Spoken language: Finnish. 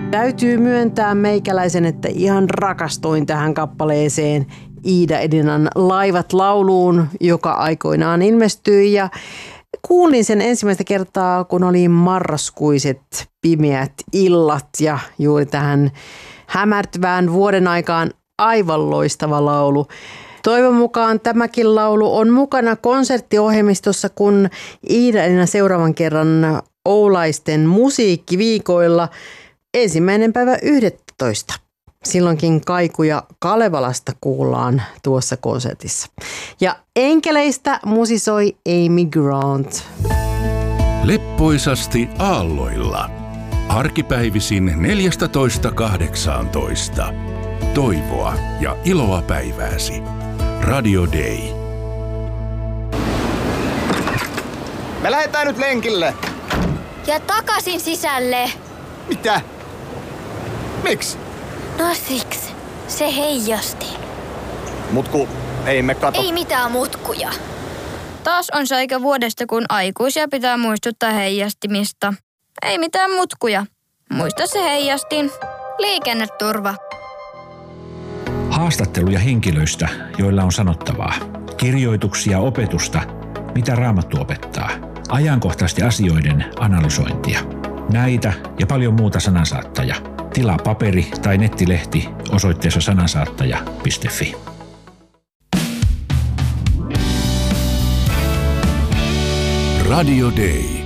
Täytyy myöntää meikäläisen, että ihan rakastuin tähän kappaleeseen Iida Edinan Laivat lauluun, joka aikoinaan ilmestyi, ja kuulin sen ensimmäistä kertaa, kun oli marraskuiset pimeät illat, ja juuri tähän hämärtyvään vuoden aikaan aivan loistava laulu. Toivon mukaan tämäkin laulu on mukana konserttiohjelmistossa, kun Iida Edina seuraavan kerran Oulaisten musiikkiviikoilla 1.11. Silloinkin kaikuja Kalevalasta kuullaan tuossa konsertissa. Ja enkeleistä musisoi Amy Grant. Leppoisasti aalloilla. Arkipäivisin 14.18. Toivoa ja iloa päivääsi. Radio Day. Me lähdetään nyt lenkille. Ja takaisin sisälle. Mitä? Miksi? No siksi. Se heijasti. Mutku, ei me kato. Ei mitään mutkuja. Taas on se aika vuodesta, kun aikuisia pitää muistuttaa heijastimista. Ei mitään mutkuja. Muista se heijastin. Liikenneturva. Haastatteluja henkilöistä, joilla on sanottavaa. Kirjoituksia opetusta, mitä Raamattu opettaa. Ajankohtaisten asioiden analysointia. Näitä ja paljon muuta Sanansaattaja. Tilaa paperi- tai nettilehti osoitteessa sanansaattaja.fi. Radio Day.